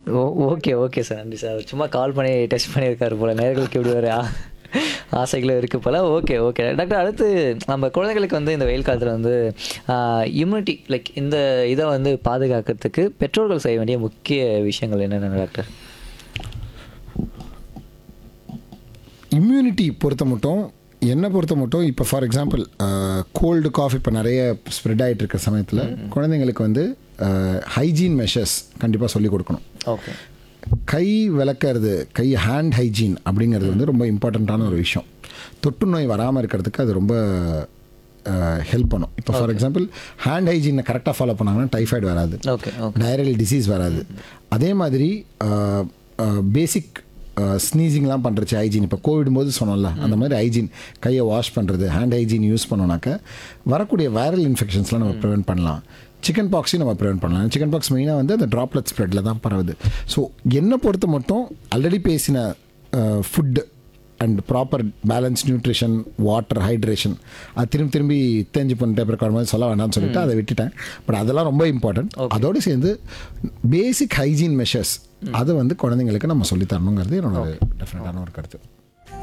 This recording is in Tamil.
ஓகே ஓகே சார், நன்றி சார். சும்மா கால் பண்ணி டெஸ்ட் பண்ணியிருக்காரு போல், நேர்களுக்கு இப்படி ஒரு ஆசைகளும் இருக்குது போல். Okay okay doctor. அடுத்து நம்ம குழந்தைகளுக்கு வந்து இந்த வெயில் காலத்தில் வந்து இம்யூனிட்டி லைக் இந்த இதை வந்து பாதுகாக்கிறதுக்கு பெற்றோர்கள் செய்ய வேண்டிய முக்கிய விஷயங்கள் என்னென்ன டாக்டர்? இம்யூனிட்டி பொறுத்த மட்டும், என்னை பொறுத்த மட்டும், இப்போ ஃபார் எக்ஸாம்பிள் கோல்டு காஃப் இப்போ நிறைய ஸ்ப்ரெட் ஆகிட்டு இருக்க சமயத்தில் குழந்தைங்களுக்கு வந்து ஹைஜீன் மெஷர்ஸ் கண்டிப்பாக சொல்லிக் கொடுக்கணும். ஓகே. கை விளக்கிறது, கை ஹேண்ட் ஹைஜீன் அப்படிங்கிறது வந்து ரொம்ப இம்பார்ட்டண்ட்டான ஒரு விஷயம். தொற்று நோய் வராமல் இருக்கிறதுக்கு அது ரொம்ப ஹெல்ப் பண்ணும். இப்போ ஃபார் எக்ஸாம்பிள் ஹேண்ட் ஹைஜீனை கரெக்டாக ஃபாலோ பண்ணாங்கன்னா டைஃபாய்டு வராது, டயரியல் டிசீஸ் வராது. அதே மாதிரி பேசிக் ஸ்னீசிங்லாம் பண்ணுறச்சு ஹைஜீன், இப்போ கோவிட் போது சொன்னோம்ல அந்த மாதிரி ஹைஜீன், கையை வாஷ் பண்ணுறது, ஹேண்ட் ஹைஜீன் யூஸ் பண்ணோன்னாக்க வரக்கூடிய வைரல் இன்ஃபெக்ஷன்ஸ்லாம் நம்ம ப்ரிவென்ட் பண்ணலாம். சிக்கன் பாக்ஸையும் நம்ம ப்ரிவென்ட் பண்ணலாம். சிக்கன் பாக்ஸ் மெயினாக வந்து அந்த ட்ராப்லெட் ஸ்ப்ரெட்டில் தான் பரவுது. ஸோ என்னை பொறுத்த மட்டும் ஆல்ரெடி பேசின food and proper balance nutrition, water, hydration, அது திரும்பி தேஞ்சு பண்ண பேப்பர் மாதிரி சொல்ல வேண்டாம்னு சொல்லிட்டு அதை விட்டுட்டேன். பட் அதெல்லாம் ரொம்ப இம்பார்ட்டன்ட். அதோடு சேர்ந்து பேசிக் ஹைஜீன் மெஷர்ஸ் அதை வந்து குழந்தைங்களுக்கு நம்ம சொல்லித்தரணுங்கிறது என்னோட டெஃபினட்டான ஒரு கருத்து.